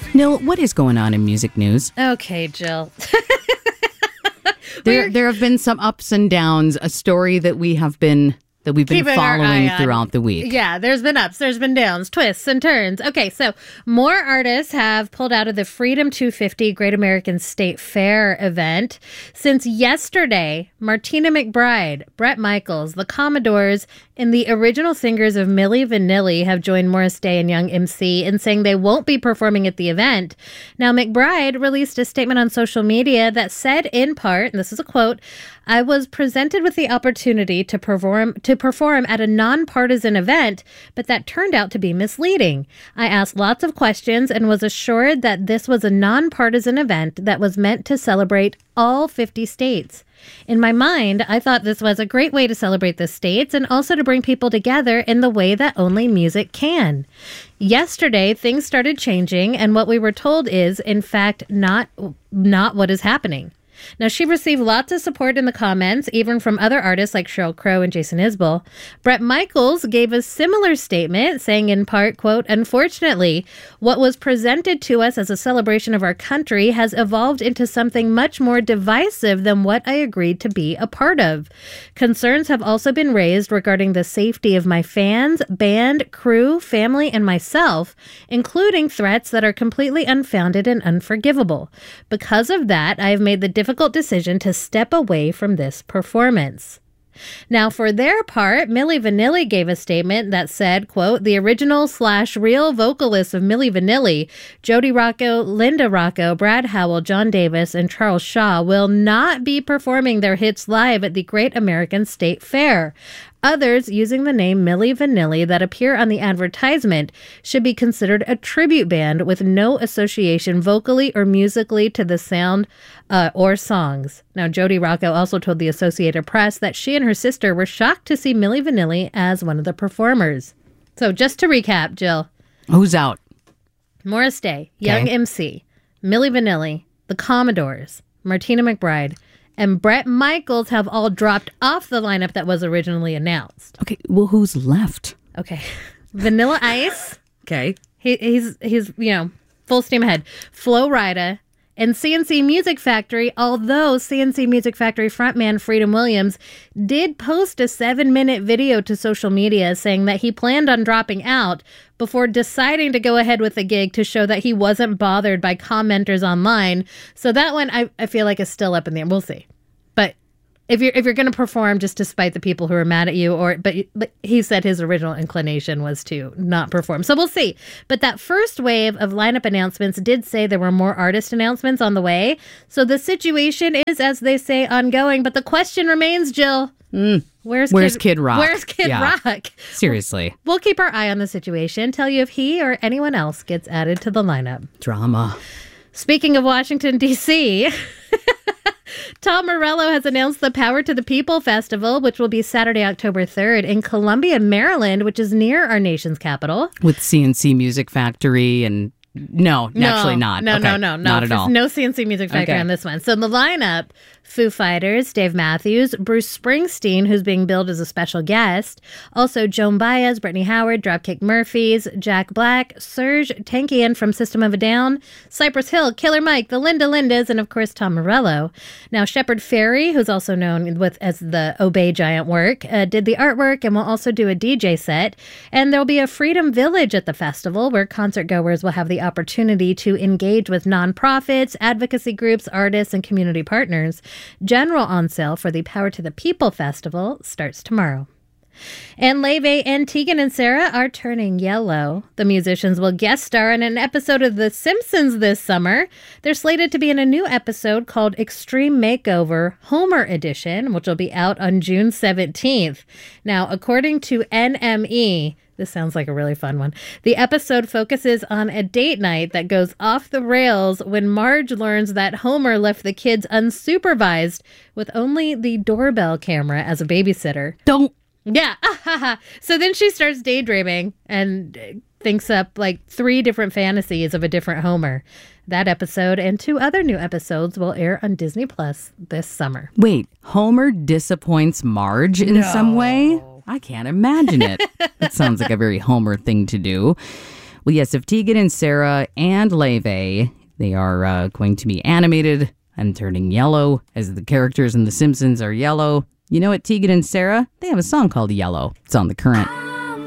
Nil, what is going on in music news? Okay, Jill. There have been some ups and downs, a story that we've been following throughout the week. Yeah, there's been ups, there's been downs, twists and turns. Okay, so more artists have pulled out of the Freedom 250 Great American State Fair event. Since yesterday, Martina McBride, Bret Michaels, the Commodores, and the original singers of Milli Vanilli have joined Morris Day and Young MC in saying they won't be performing at the event. Now, McBride released a statement on social media that said in part, and this is a quote, "I was presented with the opportunity to perform at a nonpartisan event, but that turned out to be misleading. I asked lots of questions and was assured that this was a nonpartisan event that was meant to celebrate all 50 states. In my mind, I thought this was a great way to celebrate the states and also to bring people together in the way that only music can. Yesterday, things started changing, and what we were told is, in fact, not what is happening." Now, she received lots of support in the comments, even from other artists like Sheryl Crow and Jason Isbell. Bret Michaels gave a similar statement, saying in part, quote, "Unfortunately, what was presented to us as a celebration of our country has evolved into something much more divisive than what I agreed to be a part of. Concerns have also been raised regarding the safety of my fans, band, crew, family, and myself, including threats that are completely unfounded and unforgivable. Because of that, I have made the difficult decision to step away from this performance." Now, for their part, Milli Vanilli gave a statement that said, quote, "The original/real vocalists of Milli Vanilli, Jody Rocco, Linda Rocco, Brad Howell, John Davis, and Charles Shaw will not be performing their hits live at the Great American State Fair. Others using the name Milli Vanilli that appear on the advertisement should be considered a tribute band with no association vocally or musically to the sound or songs." Now, Jody Rocco also told the Associated Press that she and her sister were shocked to see Milli Vanilli as one of the performers. So just to recap, Jill. Who's out? Morris Day, Young MC, Milli Vanilli, the Commodores, Martina McBride, and Bret Michaels have all dropped off the lineup that was originally announced. Okay, well, who's left? Okay. Vanilla Ice. Okay. He's full steam ahead. Flo Rida and CNC Music Factory, although CNC Music Factory frontman Freedom Williams did post a 7-minute video to social media saying that he planned on dropping out before deciding to go ahead with the gig to show that he wasn't bothered by commenters online. So that one I feel like is still up in the air. We'll see. But if you're going to perform just to spite the people who are mad at you, but he said his original inclination was to not perform. So we'll see. But that first wave of lineup announcements did say there were more artist announcements on the way. So the situation is, as they say, ongoing. But the question remains, Jill. Where's Kid Rock? Where's Kid Rock? Seriously. We'll keep our eye on the situation, tell you if he or anyone else gets added to the lineup. Drama. Speaking of Washington, D.C., Tom Morello has announced the Power to the People Festival, which will be Saturday, October 3rd in Columbia, Maryland, which is near our nation's capital. With CNC Music Factory and... No, actually not. No, okay. no. Not at all. No CNC Music Factory on this one. So in the lineup, Foo Fighters, Dave Matthews, Bruce Springsteen, who's being billed as a special guest, also Joan Baez, Brittany Howard, Dropkick Murphys, Jack Black, Serge Tankian from System of a Down, Cypress Hill, Killer Mike, the Linda Lindas, and of course Tom Morello. Now Shepard Fairey, who's also known as the Obey Giant work, did the artwork and will also do a DJ set. And there'll be a Freedom Village at the festival where concert goers will have the opportunity to engage with nonprofits, advocacy groups, artists, and community partners. General on sale for the Power to the People Festival starts tomorrow. And Leve and Tegan and Sarah are turning yellow. The musicians will guest star in an episode of The Simpsons this summer. They're slated to be in a new episode called Extreme Makeover Homer Edition, which will be out on June 17th. Now, according to NME, this sounds like a really fun one. The episode focuses on a date night that goes off the rails when Marge learns that Homer left the kids unsupervised with only the doorbell camera as a babysitter. Yeah. So then she starts daydreaming and thinks up like 3 different fantasies of a different Homer. That episode and 2 other new episodes will air on Disney Plus this summer. Wait, Homer disappoints Marge in some way? I can't imagine it. That sounds like a very Homer thing to do. Well, yes, if Tegan and Sarah and Leve, they are going to be animated and turning yellow, as the characters in The Simpsons are yellow. You know what, Tegan and Sarah? They have a song called Yellow. It's on The Current.